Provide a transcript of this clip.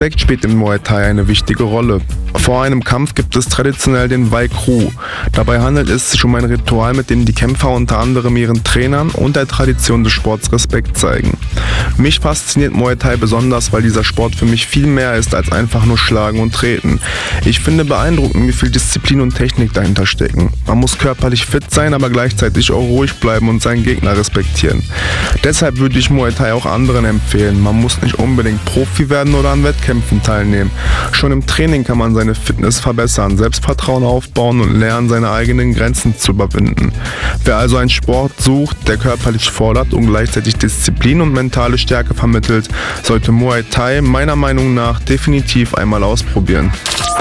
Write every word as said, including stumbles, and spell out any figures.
Respekt spielt im Muay Thai eine wichtige Rolle. Vor einem Kampf gibt es traditionell den Wai Kru. Dabei handelt es sich um ein Ritual, mit dem die Kämpfer unter anderem ihren Trainern und der Tradition des Sports Respekt zeigen. Mich fasziniert Muay Thai besonders, weil dieser Sport für mich viel mehr ist als einfach nur Schlagen und Treten. Ich finde beeindruckend, wie viel Disziplin und Technik dahinter stecken. Man muss körperlich fit sein, aber gleichzeitig auch ruhig bleiben und seinen Gegner respektieren. Deshalb würde ich Muay Thai auch anderen empfehlen. Man muss nicht unbedingt Profi werden oder an Wettkämpfen teilnehmen. Schon im Training kann man seine Fitness verbessern, Selbstvertrauen aufbauen und lernen, seine eigenen Grenzen zu überwinden. Wer also einen Sport sucht, der körperlich fordert und gleichzeitig Disziplin und mentale Stärke vermittelt, sollte Muay Thai meiner Meinung nach definitiv einmal ausprobieren.